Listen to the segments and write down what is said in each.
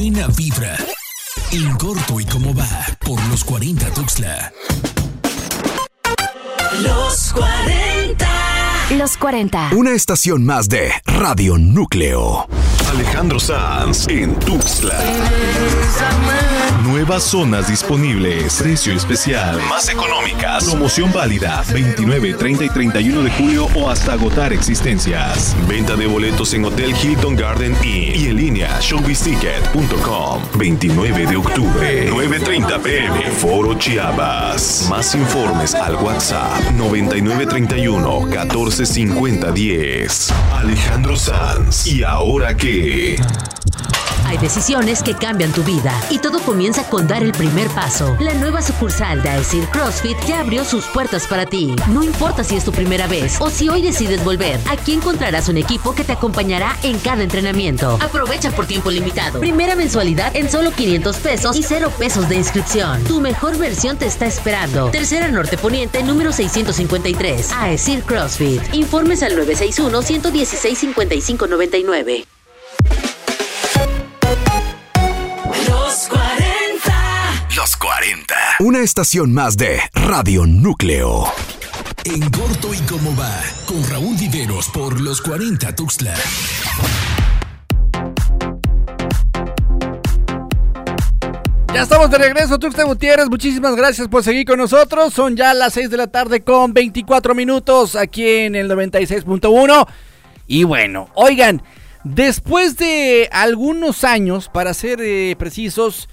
Una vibra. En corto y cómo va por los 40 Tuxtla. Los 40. Los 40. Una estación más de Radio Núcleo. Alejandro Sanz en Tuxtla. Nuevas zonas disponibles. Precio especial. Más económicas. Promoción válida 29, 30 y 31 de julio o hasta agotar existencias. Venta de boletos en Hotel Hilton Garden Inn y en línea showbizticket.com. 29 de octubre, 9:30 p.m. Foro Chiapas. Más informes al WhatsApp 9931 145010. Alejandro Sanz. ¿Y ahora qué? Hay decisiones que cambian tu vida y todo comienza con dar el primer paso. La nueva sucursal de AESIR CrossFit ya abrió sus puertas para ti. No importa si es tu primera vez o si hoy decides volver, aquí encontrarás un equipo que te acompañará en cada entrenamiento. Aprovecha por tiempo limitado. Primera mensualidad en solo 500 pesos y 0 pesos de inscripción. Tu mejor versión te está esperando. Tercera Norte Poniente, número 653. AESIR CrossFit. Informes al 961-116-5599. Los 40. Una estación más de Radio Núcleo. En corto y cómo va con Raúl Viveros por los 40 Tuxtla. Ya estamos de regreso, Tuxtla Gutiérrez. Muchísimas gracias por seguir con nosotros. Son ya las 6 de la tarde con 24 minutos aquí en el 96.1. Y bueno, oigan, después de algunos años, para ser precisos,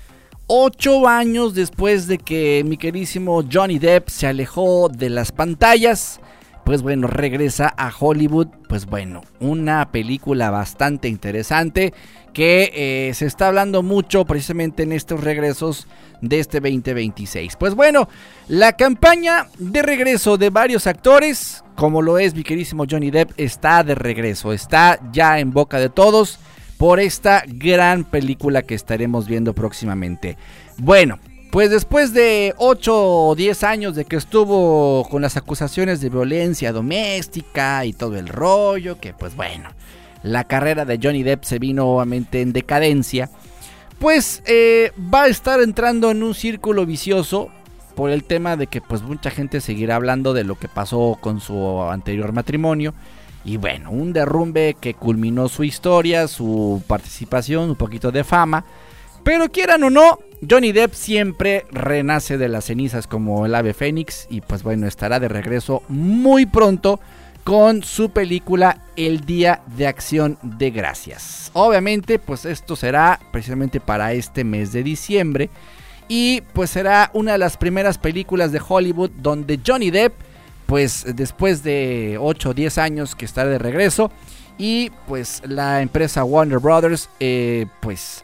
8 años después de que mi queridísimo Johnny Depp se alejó de las pantallas, pues bueno, regresa a Hollywood. Pues bueno, una película bastante interesante que se está hablando mucho precisamente en estos regresos de este 2026. Pues bueno, la campaña de regreso de varios actores, como lo es mi queridísimo Johnny Depp, está de regreso, está ya en boca de todos por esta gran película que estaremos viendo próximamente. Bueno, pues después de 8 o 10 años de que estuvo con las acusaciones de violencia doméstica y todo el rollo, que pues bueno, la carrera de Johnny Depp se vino nuevamente en decadencia, pues va a estar entrando en un círculo vicioso por el tema de que pues mucha gente seguirá hablando de lo que pasó con su anterior matrimonio. Y bueno, un derrumbe que culminó su historia, su participación, un poquito de fama. Pero quieran o no, Johnny Depp siempre renace de las cenizas como el ave fénix. Y pues bueno, estará de regreso muy pronto con su película El Día de Acción de Gracias. Obviamente, pues esto será precisamente para este mes de diciembre. Y pues será una de las primeras películas de Hollywood donde Johnny Depp, pues después de 8 o 10 años que está de regreso, y pues la empresa Warner Brothers pues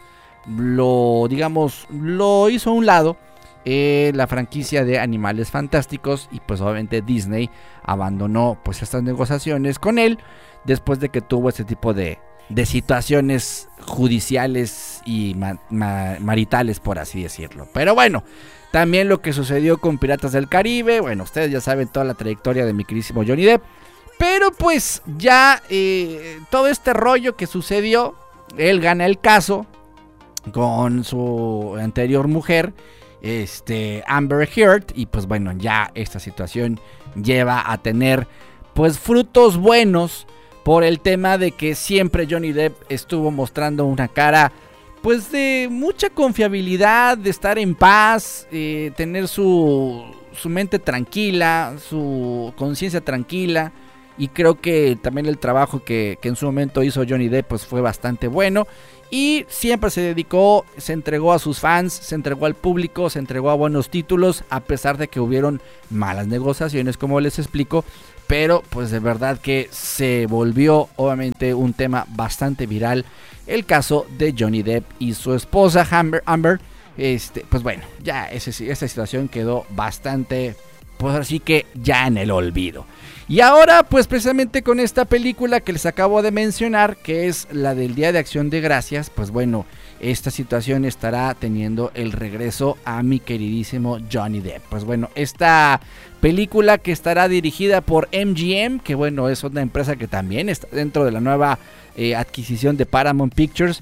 lo hizo a un lado, la franquicia de Animales Fantásticos, y pues obviamente Disney abandonó pues estas negociaciones con él después de que tuvo este tipo de situaciones judiciales y maritales, por así decirlo. Pero bueno, también lo que sucedió con Piratas del Caribe, bueno, ustedes ya saben toda la trayectoria de mi queridísimo Johnny Depp. Pero pues ya todo este rollo que sucedió, él gana el caso con su anterior mujer, Amber Heard. Y pues bueno, ya esta situación lleva a tener pues frutos buenos por el tema de que siempre Johnny Depp estuvo mostrando una cara pues de mucha confiabilidad, de estar en paz, tener su mente tranquila, su conciencia tranquila. Y creo que también el trabajo que en su momento hizo Johnny Depp pues fue bastante bueno. Y siempre se dedicó, se entregó a sus fans, se entregó al público, se entregó a buenos títulos, a pesar de que hubieron malas negociaciones, como les explico. Pero pues de verdad que se volvió obviamente un tema bastante viral el caso de Johnny Depp y su esposa Amber. Pues bueno, ya esa situación quedó bastante, pues así que ya en el olvido. Y ahora pues precisamente con esta película que les acabo de mencionar, que es la del Día de Acción de Gracias, pues bueno, esta situación estará teniendo el regreso a mi queridísimo Johnny Depp. Pues bueno, esta película que estará dirigida por MGM, que bueno, es una empresa que también está dentro de la nueva adquisición de Paramount Pictures,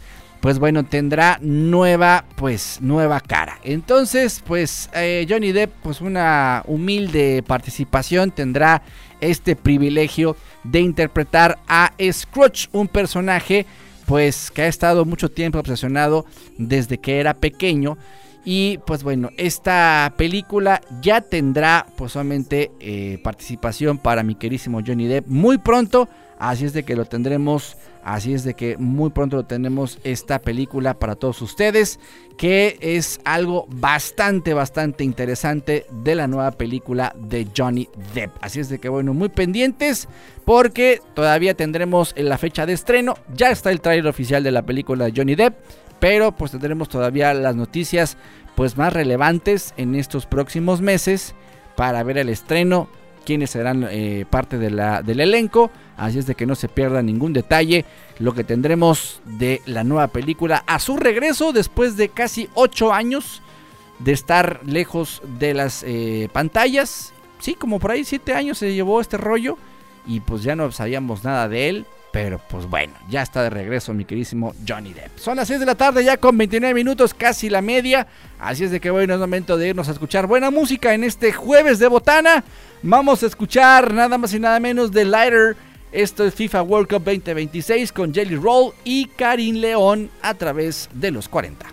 pues bueno, tendrá nueva cara. Entonces, pues Johnny Depp, pues una humilde participación, tendrá este privilegio de interpretar a Scrooge, un personaje pues que ha estado mucho tiempo obsesionado desde que era pequeño. Y pues bueno, esta película ya tendrá pues solamente participación para mi querísimo Johnny Depp muy pronto. Así es de que muy pronto lo tenemos esta película para todos ustedes, que es algo bastante interesante de la nueva película de Johnny Depp. Así es de que bueno, muy pendientes porque todavía tendremos la fecha de estreno. Ya está el tráiler oficial de la película de Johnny Depp, pero pues tendremos todavía las noticias pues más relevantes en estos próximos meses para ver el estreno, quiénes serán parte del elenco. Así es de que no se pierda ningún detalle lo que tendremos de la nueva película a su regreso después de casi 8 años de estar lejos de las pantallas. Sí, como por ahí 7 años se llevó este rollo y pues ya no sabíamos nada de él. Pero pues bueno, ya está de regreso mi queridísimo Johnny Depp. Son las 6 de la tarde ya con 29 minutos, casi la media. Así es de que bueno, es momento de irnos a escuchar buena música en este jueves de botana. Vamos a escuchar nada más y nada menos de Lighter. Esto es FIFA World Cup 2026 con Jelly Roll y Karim León a través de los 40.